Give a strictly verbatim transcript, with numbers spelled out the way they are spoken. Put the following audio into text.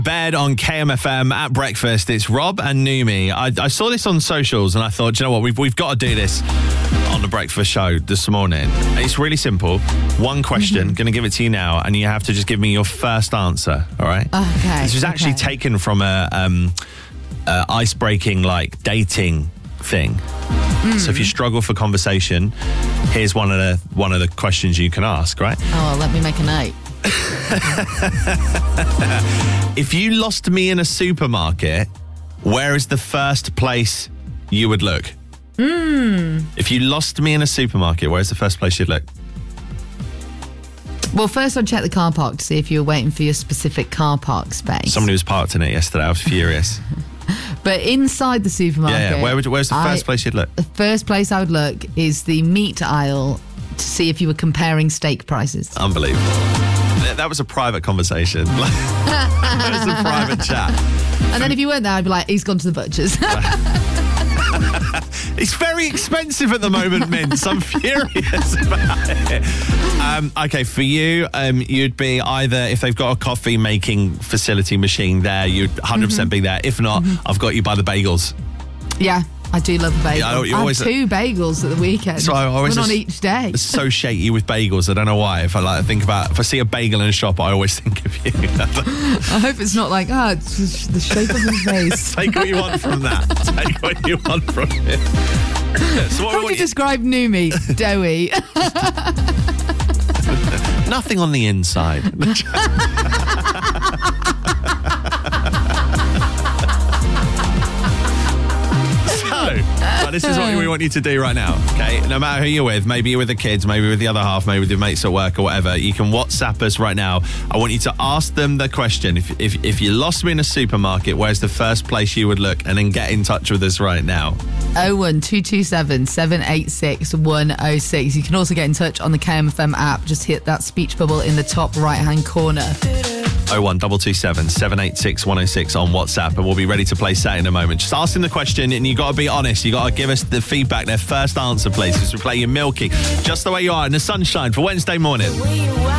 Bed on K M F M at breakfast. It's Rob and Numi. I, I saw this on socials and I thought, do you know what? We've, we've got to do this on the breakfast show this morning. It's really simple. One question, mm-hmm. going to give it to you now, and you have to just give me your first answer, all right? Okay. This was actually okay. taken from a um, uh, ice-breaking, like, dating thing. Mm. So if you struggle for conversation, here's one of the one of the questions you can ask, right? Oh, let me make a note. If you lost me in a supermarket, where is the first place you would look? Mm. If you lost me in a supermarket, where's the first place you'd look? Well, first I'd check the car park to see if you were waiting for your specific car park space. Somebody was parked in it yesterday. I was furious. But inside the supermarket... Yeah, yeah. Where would, where's the first I, place you'd look? The first place I would look is the meat aisle to see if you were comparing steak prices. Unbelievable. That was a private conversation. That was a private chat. And then if you weren't there, I'd be like, he's gone to the butcher's. It's very expensive at the moment, Mince. I'm furious about it. Um, okay, for you, um, you'd be either, if they've got a coffee making facility machine there, you'd one hundred percent mm-hmm. be there. If not, mm-hmm. I've got you by the bagels. Yeah. I do love a bagel. Yeah, I, I always, have two bagels at the weekend. So I always one on each day. So shaky with bagels. I don't know why. If I like think about, if I see a bagel in a shop, I always think of you. I hope it's not like, ah, oh, it's the shape of his face. Take what you want from that. Take what you want from it. So what How would you describe Numi? Doughy. Nothing on the inside. This is what we want you to do right now, okay? No matter who you're with, maybe you're with the kids, maybe with the other half, maybe with your mates at work or whatever, you can WhatsApp us right now. I want you to ask them the question. If, if, if you lost me in a supermarket, where's the first place you would look? And then get in touch with us right now. oh one two two seven, seven eight six, one oh six. You can also get in touch on the K M F M app. Just hit that speech bubble in the top right-hand corner. oh one two two seven, seven eight six, one oh six on WhatsApp, and we'll be ready to play Set in a moment. Just ask them the question, and you got to be honest. You got to give us the feedback, their first answer, please, as we play you Milky, just the way you are in the sunshine for Wednesday morning.